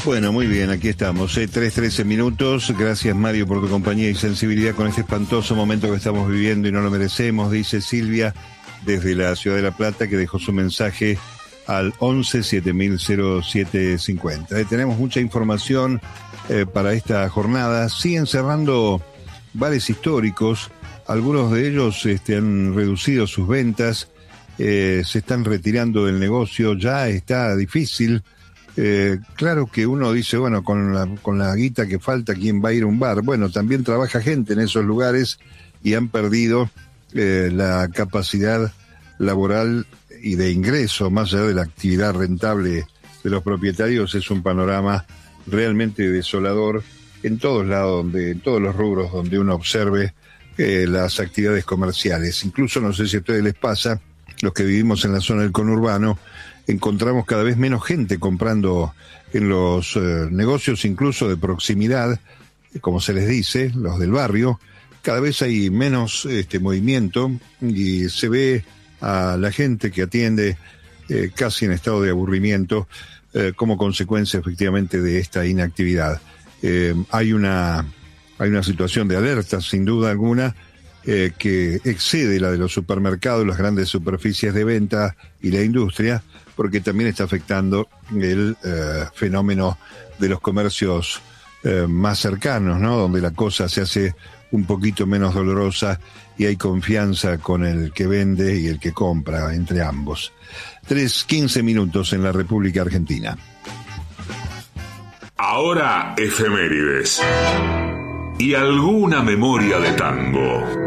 Bueno, muy bien, aquí estamos, 3:13 minutos. Gracias, Mario, por tu compañía y sensibilidad con este espantoso momento que estamos viviendo y no lo merecemos, dice Silvia desde la ciudad de La Plata, que dejó su mensaje al 11-700750. Tenemos mucha información para esta jornada. Siguen cerrando bares históricos, algunos de ellos han reducido sus ventas, se están retirando del negocio, ya está difícil. Claro que uno dice, bueno, con la guita que falta, ¿quién va a ir a un bar? Bueno, también trabaja gente en esos lugares y han perdido la capacidad laboral y de ingreso, más allá de la actividad rentable de los propietarios. Es un panorama realmente desolador en todos lados, en todos los rubros donde uno observe las actividades comerciales. Incluso, no sé si a ustedes les pasa, los que vivimos en la zona del conurbano, encontramos cada vez menos gente comprando en los negocios, incluso de proximidad, como se les dice, los del barrio. Cada vez hay menos movimiento y se ve a la gente que atiende casi en estado de aburrimiento como consecuencia efectivamente de esta inactividad. Hay una situación de alerta, sin duda alguna, que excede la de los supermercados, las grandes superficies de venta y la industria, porque también está afectando el fenómeno de los comercios más cercanos, ¿no? Donde la cosa se hace un poquito menos dolorosa y hay confianza con el que vende y el que compra, entre ambos. 3:15 minutos en la República Argentina. Ahora efemérides y alguna memoria de tango.